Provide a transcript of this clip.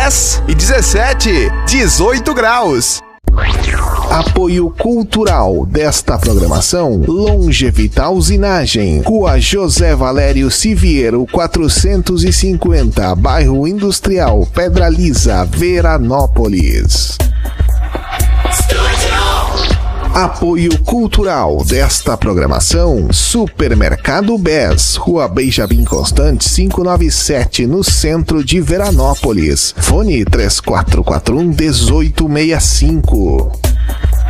10 e 17, 18 graus. Apoio cultural desta programação: Longevital Usinagem, Rua José Valério Siviero 450, Bairro Industrial, Pedra Lisa, Veranópolis. Apoio cultural desta programação: Supermercado Bes, Rua Benjamin Constant 597, no centro de Veranópolis. Fone 3441-1865.